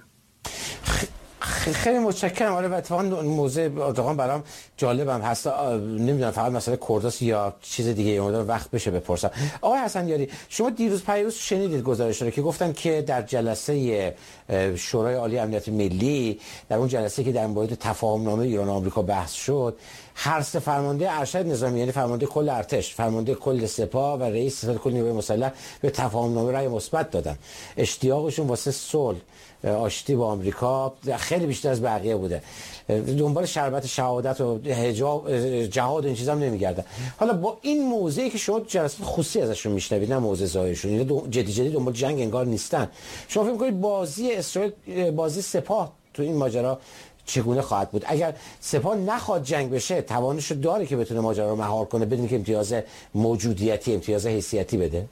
خیلی متشکرم. آره اتفاقا موضوع اردوغان برام جالبم هست. نمیدونم فقط مسئله کرداست یا چیز دیگه، امیدوارم وقت بشه بپرسم. آقای حسن یاری، شما دیروز پیروز شنیدید گزارش رو که گفتن که در جلسه شورای عالی امنیت ملی، در اون جلسه که در مورد تفاهم نامه ایران و آمریکا بحث شد، هر سه فرمانده ارشد نظامی، یعنی فرمانده کل ارتش، فرمانده کل سپاه و رئیس ستاد کل نیروی مسلح به تفاهم نامه رأی مثبت دادن. اشتیاقشون واسه صلح، آشتی با آمریکا خیلی بیشتر از بقیه بوده. دنبال شربت شهادت و حجاب جهاد و این چیزا هم نمیگردن. حالا با این موضوعی که شما جلسات خصوصی ازشون میشنوید، نه موضوع ظاهرشون، اینا جدی جدی دنبال جنگ انگار نیستن، شما فکر می‌کنید بازی اسرائیل، بازی سپاه تو این ماجرا چگونه خواهد بود؟ اگر سپاه نخواد جنگ بشه، توانش داره که بتونه ماجرا رو مهار کنه بدون که امتیاز موجودیتی، امتیاز حیثیتی بده؟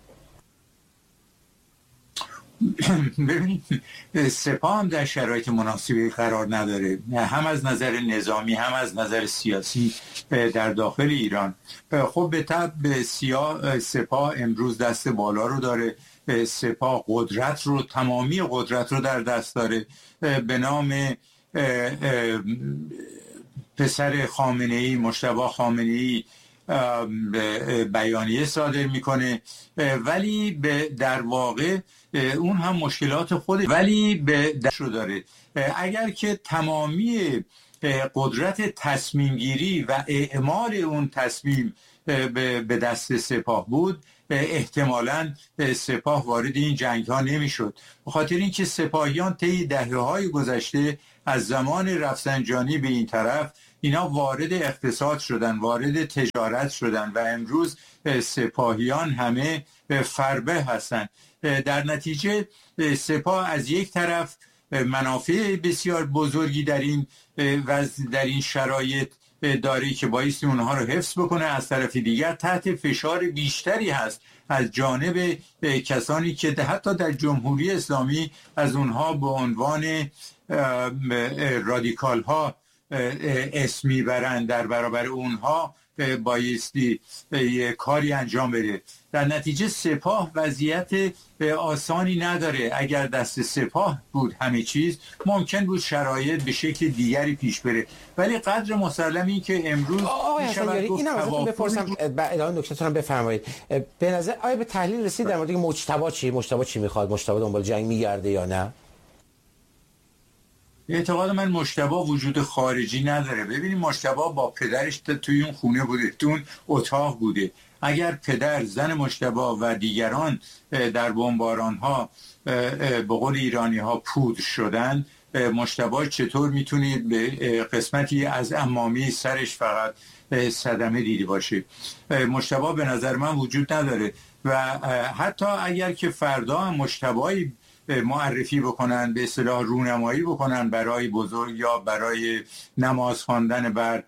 ببینید سپاه هم در شرایط مناسبی قرار نداره، هم از نظر نظامی هم از نظر سیاسی در داخل ایران. خب به طب سپاه امروز دست بالا رو داره، سپاه قدرت رو، تمامی قدرت رو در دست داره. به نام پسر خامنه‌ای، مجتبی خامنه‌ای، بیانیه صادر میکنه، ولی به در واقع اون هم مشکلات خود ولی به دستشو داره. اگر که تمامی قدرت تصمیم گیری و اعمال اون تصمیم به دست سپاه بود، احتمالاً سپاه وارد این جنگ ها نمی شد. بخاطر اینکه سپاهیان طی دهه های گذشته از زمان رفسنجانی به این طرف اینا وارد اقتصاد شدن، وارد تجارت شدن و امروز سپاهیان همه فربه هستن. در نتیجه سپاه از یک طرف منافع بسیار بزرگی در این وضع، در این شرایط داری که بایستی اونها رو حفظ بکنه، از طرف دیگر تحت فشار بیشتری هست از جانب کسانی که حتی در جمهوری اسلامی از اونها به عنوان رادیکال ها اسم میبرند. در برابر اونها بایستی یه کاری انجام بده. در نتیجه سپاه وضعیت آسانی نداره. اگر دست سپاه بود همه چیز، ممکن بود شرایط به شکل دیگری پیش بره، ولی قدر مسلم این که امروز آقای حسنیاری اینم ازتون بپرسم، ادامه نکته‌تون هم بفرمایید. به نظر آیا به تحلیل رسید در مورد مجتبی چی مجتبی چی میخواد؟ مجتبی دنبال جنگ میگرده یا نه؟ اعتقاد من مجتبی وجود خارجی نداره. ببینید مجتبی با پدرش توی اون خونه بوده، توی اون اتاق بوده. اگر پدر، زن مجتبی و دیگران در بمباران‌ها به قول ایرانی‌ها پودر شدن، مجتبی چطور میتونید به قسمتی از عمامی سرش فقط صدمه دیده باشه؟ مجتبی به نظر من وجود نداره و حتی اگر که فردا هم مجتبی معرفی بکنن، به اصطلاح رونمایی بکنن برای بزرگ یا برای نماز خواندن بر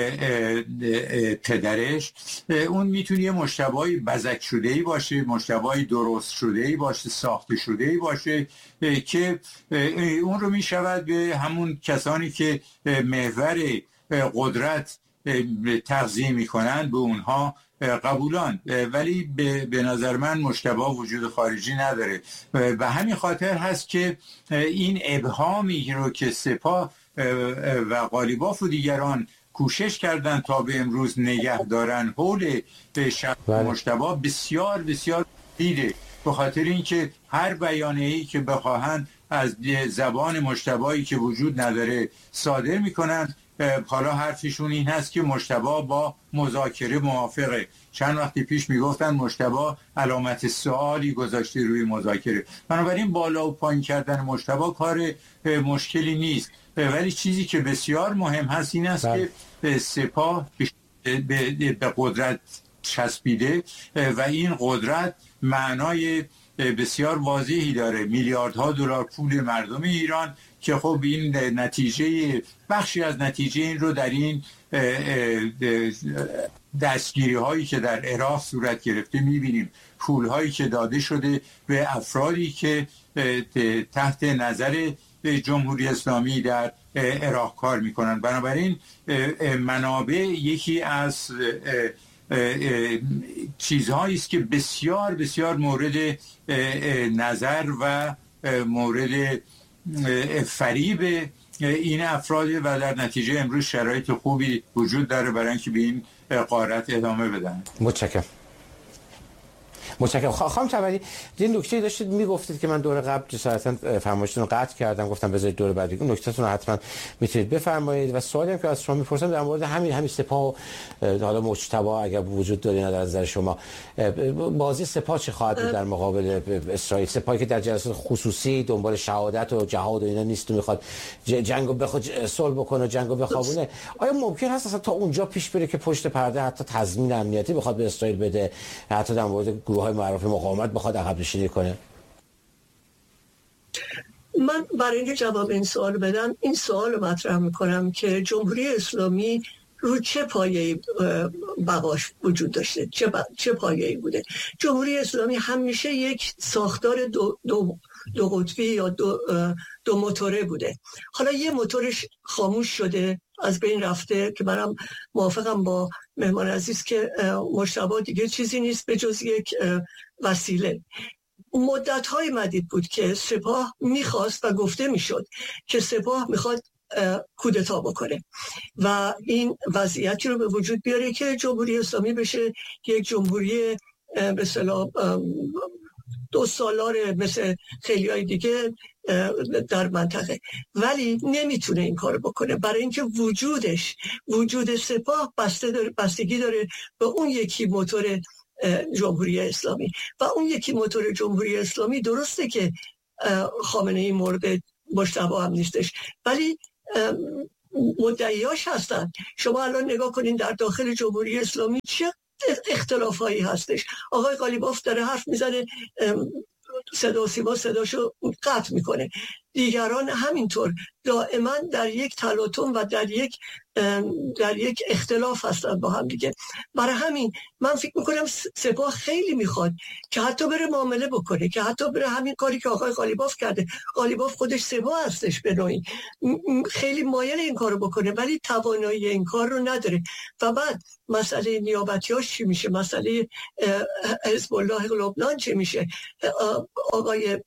پدرش، اون میتونه یه مجتبی بزک شده‌ای باشه، مجتبی درست شده‌ای باشه، ساخته شده‌ای باشه که اون رو میشود به همون کسانی که محور قدرت تغذیه میکنن به اونها قبولان. ولی به نظر من مجتبی وجود خارجی نداره و همین خاطر هست که این ابهامی رو که سپاه و قالیباف و دیگران کوشش کردن تا به امروز نگه دارن حول شخص مجتبی بسیار بسیار دیده، به خاطر اینکه هر بیانیه‌ای که بخواهند از زبان مجتبی که وجود نداره صادر میکنن. حالا حرفشون این هست که مجتبی با مذاکره موافقه. چند وقتی پیش میگفتن مجتبی علامت سوالی گذاشته روی مذاکره. بنابراین بالا و پایین کردن مجتبی کار مشکلی نیست، ولی چیزی که بسیار مهم هست این است بله. که سپاه به قدرت چسبیده و این قدرت معنای بسیار واضحی داره، میلیاردها دلار پول مردم ایران که خب این نتیجه بخشی از نتیجه این رو در این دستگیری هایی که در عراق صورت گرفته میبینیم، پول هایی که داده شده به افرادی که تحت نظر جمهوری اسلامی در عراق کار میکنن. بنابراین منابع یکی از چیزهایی است که بسیار بسیار مورد نظر و مورد فریب این افراد و در نتیجه امروز شرایط خوبی وجود داره برای اینکه به این غارت ادامه بدن. متشکرم. متشکرم. خانم تبری، این نکته داشتید میگفتید که من دور قبل جسارتا فرمایشتون رو قطع کردم، گفتم بذارید دور بعدی اون نکتهتون رو حتما میتونید بفرمایید. و سوالی هم که از شما میپرسم در مورد همین همین سپاه، حالا مجتبی اگر وجود داره نه در نظر شما، بازی سپاه چه خواهد بود در مقابل اسرائیل؟ سپاهی که در جلسات خصوصی دنبال شهادت و جهاد و اینا نیست و میخواد جنگو بخواد صلح بکنه و جنگو بخوابونه، آیا ممکن هست اصلا تا اونجا پیش بره که پشت پرده حتی تضمین امنیتی بخواد به اسرائیل بده، حتی در مورد گروه‌های معروف مقاومت بخواد عقب نشینی کنه؟ من برای اینکه جواب این سوال بدم این سوال رو مطرح میکنم که جمهوری اسلامی رو چه پایه‌ای بقاش وجود داشته، چه, ب... چه پایه‌ای بوده. جمهوری اسلامی همیشه یک ساختار دو, دو... دو قطبی یا دو, دو موتوره بوده. حالا یه موتورش خاموش شده، از بین رفته، که منم موافقم با مهمان عزیز که مجتبی دیگه چیزی نیست به جز یک وسیله. مدت‌های مدید بود که سپاه میخواست و گفته میشد که سپاه میخواد کودتا بکنه و این وضعیتی رو به وجود بیاره که جمهوری اسلامی بشه یک جمهوری به اصطلاح دو سالار مثل خیلیای دیگه در منطقه، ولی نمیتونه این کار بکنه برای اینکه وجودش وجود سپاه بسته داره، بستگی داره به اون یکی موتور جمهوری اسلامی. و اون یکی موتور جمهوری اسلامی درسته که خامنه‌ای مورد مجتبی هم نیستش، ولی مدعیاش هستن. شما الان نگاه کنین در داخل جمهوری اسلامی چه اختلافایی هستش. آقای قالیباف داره حرف میزنه، صدا سیما صداشو قطع میکنه. دیگران همینطور دائما در یک تلاطم و در یک در یک اختلاف هستن با هم دیگه. برای همین من فکر میکنم سپاه خیلی میخواد که حتی بره معامله بکنه، که حتی بره همین کاری که آقای قالیباف کرده. قالیباف خودش سپاه هستش به نوعی، خیلی مایل این کارو بکنه ولی توانایی این کار رو نداره. و بعد مسئله نیابتیاش چی میشه؟ مسئله حزب الله لبنان چی میشه؟ آقای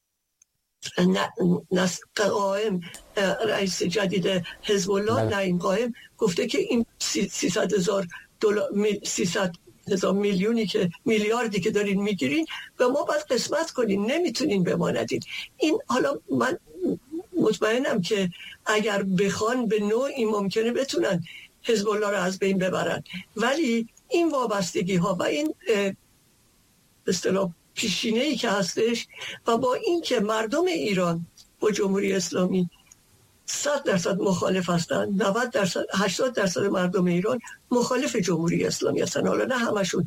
قائم رئیس جدید حزب الله نعیم قائم گفته که این سیصد هزار دلار سیصد هزار میلیونی که میلیاردی که دارین میگیرین و ما باید قسمت کنین، نمیتونین به ما ندین. این حالا من مطمئنم که اگر بخوان به نوعی ممکنه بتونن حزب الله رو از بین ببرن، ولی این وابستگی ها و این به اصطلاح پیشینه‌ای که هستش و با این که مردم ایران با جمهوری اسلامی صد درصد مخالف هستن، نود درصد هشتاد درصد مردم ایران مخالف جمهوری اسلامی هستن، حالا نه همشون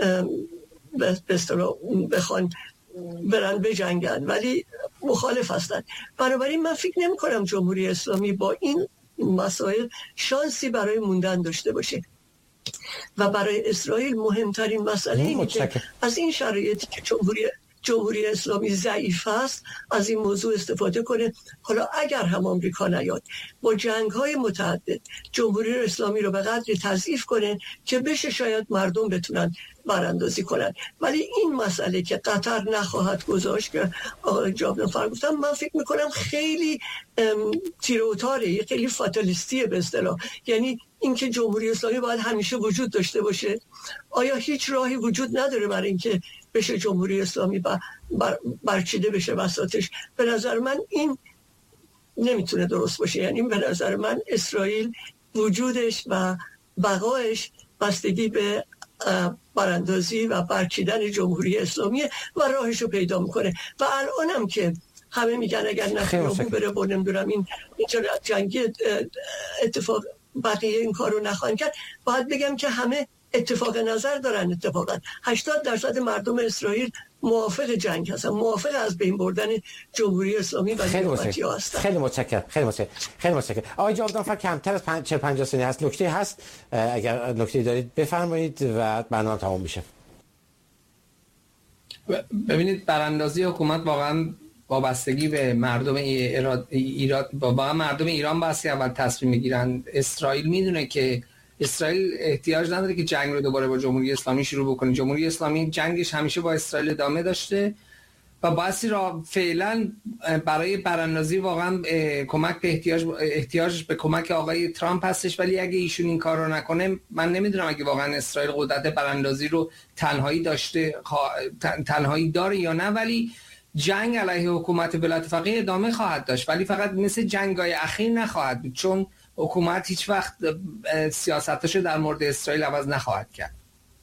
به اصطلاح بخوان برن بجنگن ولی مخالف هستن. بنابراین من فکر نمی کنم جمهوری اسلامی با این مسائل شانسی برای موندن داشته باشه. و برای اسرائیل مهمترین مسئله اینه که از این شرایطی که جمهوری جمهوری اسلامی ضعیف است از این موضوع استفاده کنه. حالا اگر هم آمریکا نیاد با جنگ‌های متعدد جمهوری اسلامی رو به قدری تضعیف کنه که بشه شاید مردم بتونن براندازی کنن. ولی این مسئله که قطر نخواهد گذاشت که آقای جاودانفر گفتم، من فکر میکنم خیلی تیروتاره، خیلی فاتالیستیه به اصطلاح. یعنی اینکه جمهوری اسلامی باید همیشه وجود داشته باشه. آیا هیچ راهی وجود نداره برای اینکه بشه جمهوری اسلامی بر بر برچیده بشه بساطش؟ به نظر من این نمیتونه درست باشه. یعنی به نظر من اسرائیل وجودش و بقایش بستگی به براندازی و برچیدن جمهوری اسلامی و راهشو پیدا میکنه. و الانم که همه میگن اگر نتانیاهو بره و نمیدونم این جنگی اتفاق بقیه این کارو نخواهند کرد، باید بگم که همه اتفاق نظر دارن. اتفاقا هشتاد درصد مردم اسرائیل موافق جنگ هستن، موافق از بین بردن جمهوری اسلامی و نیابتی ها هستن. خیلی متشکرم، خیلی متشکرم، خیلی متشکرم. آقای جاودانفر کمتر از چهل پنجاه ثانیه هست. نکته هست اگر نکته دارید بفرمایید و برنامه تمام میشه. ببینید براندازی حکومت واقعا وابستگی به مردم ایران ایران با مردم ایران باسی اول تصمیم میگیرن. اسرائیل میدونه که اسرائیل احتیاج نداره که جنگ رو دوباره با جمهوری اسلامی شروع بکنه. جمهوری اسلامی جنگش همیشه با اسرائیل ادامه داشته و باسی را فعلا برای براندازی واقعا کمک به احتیاج احتیاج به کمک آقای ترامپ هستش. ولی اگه ایشون این کار رو نکنه، من نمیدونم اگه واقعا اسرائیل قدرت براندازی رو تنهایی داشته تنهایی داره یا نه. ولی جنگ علیه حکومت ولایت فقیه ادامه خواهد داشت، ولی فقط مثل جنگ‌های اخیر نخواهد بود، چون حکومت هیچ وقت سیاستاشو در مورد اسرائیل عوض نخواهد کرد.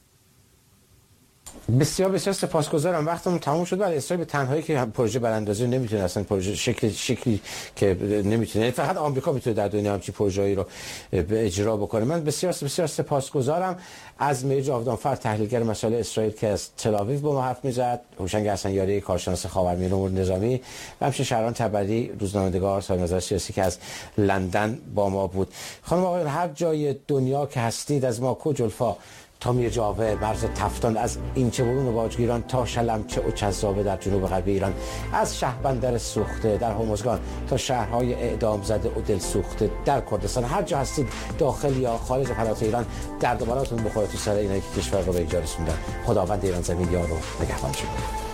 بسیار بسیار سپاسگزارم. وقتمون تموم شد. ولی اسرائیل به تنهایی که پروژه براندازی نمیتونه، اصلا پروژه شکل شکلی که نمیتونه، فقط آمریکا میتونه در دنیا همچین پروژه‌ای رو به اجرا بکنه. من بسیار بسیار سپاسگزارم از مهر جاودانفر، تحلیلگر مسائل اسرائیل که از تل‌آویو با ما حرف میزد، هوشنگ حسن‌یاری کارشناس خاورمیانه امور نظامی و همچنین شهرام تبری روزنامه‌نگار صاحب نظر سیاسی که از لندن با ما بود. خانم آقایان، هر جای دنیا که هستید، از ما کوجلفا تا میرجاوه، مرز تفتان، از اینچه برون و باجگیران تا شلمچه و چذابه در جنوب غرب ایران، از شهربندر سوخته در هرمزگان تا شهرهای اعدام زده و دل سوخته در کردستان، هر جا هستید داخل یا خارج پناه ایران، درد و بلاتون بخوره تو سر اینایی که کشور رو به اینجا رسوندن. خداوند ایران زمین یار و نگهبان شما.